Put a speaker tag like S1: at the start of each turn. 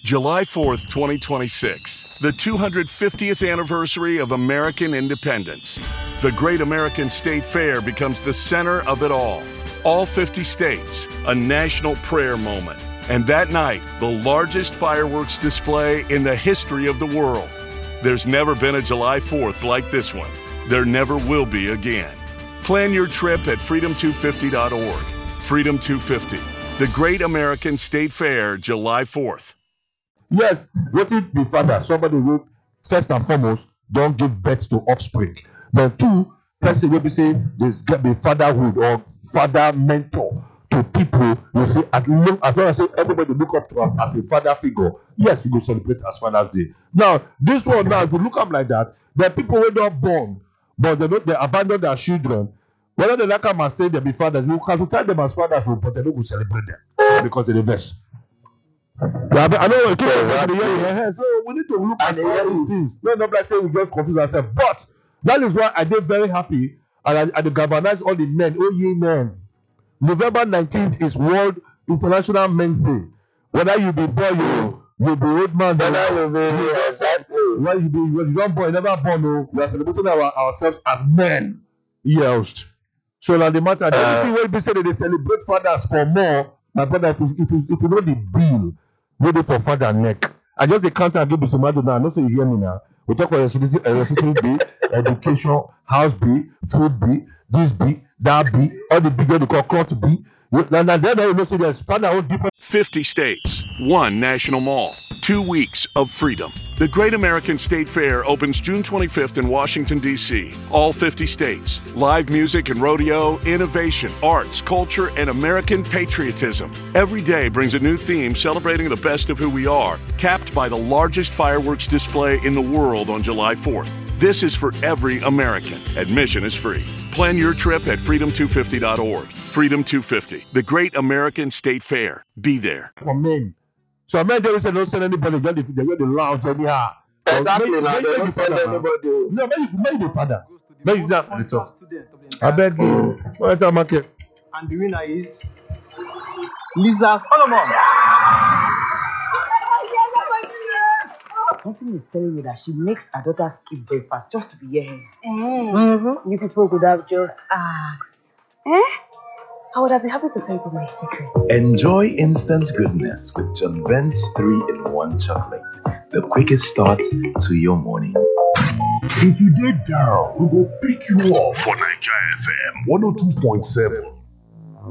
S1: July 4th, 2026, the 250th anniversary of American independence. The Great American State Fair becomes the center of it all. All 50 states, a national prayer moment. And that night, the largest fireworks display in the history of the world. There's never been a July 4th like this one. There never will be again. Plan your trip at freedom250.org. Freedom 250, the Great American State Fair, July 4th.
S2: Yes, what it be father? Somebody will, first and foremost, don't give birth to offspring. But two, person will be saying there's got to be fatherhood or father mentor to people. You see, as long as everybody look up to him as a father figure, yes, you go celebrate as Father's Day. Now, this one now, if you look up like that, there are people who don't born, but they abandon their children. Whether they like come and say they be fathers, you can tell them as fathers, but they don't go celebrate them because they're the best. Yeah, I know what so we need to look at all these things. No, not like saying we just confuse ourselves. But that is why I did very happy and I galvanize all the men, oh ye men. November 19th is World International Men's Day. Whether you be boy, you be old man, whether you be when you don't boy, never born, no, we are celebrating ourselves as men. Yes. So now the matter, everything will be said that they celebrate fathers for more. My brother, if you know the bill, ready for father neck. I just the counter and give you some money now. I know so you hear me now. We talk about electricity bill, education, house bill, food bill, this bill, that bill, all the bills they call court bill. And then you know so there's father own different.
S1: 50 states, one national mall, 2 weeks of freedom. The Great American State Fair opens June 25th in Washington, D.C. All 50 states. Live music and rodeo, innovation, arts, culture, and American patriotism. Every day brings a new theme celebrating the best of who we are, capped by the largest fireworks display in the world on July 4th. This is for every American. Admission is free. Plan your trip at freedom250.org. Freedom 250, the Great American State Fair. Be there.
S2: For men. So men don't send anybody, they get the lounge anyhow.
S3: Exactly, they don't send anybody.
S2: No, maybe the father. Maybe that's the top. I beg you. What the market?
S4: And the winner is Lisa Solomon.
S5: Something is telling me that she makes her daughter skip breakfast just to be here. You people could have just asked. I would have been happy to tell you my secret.
S6: Enjoy instant goodness with John Vent's 3-in-1 chocolate. The quickest start to your morning.
S7: If you get down, we will pick you up for Nigeria FM 102.7.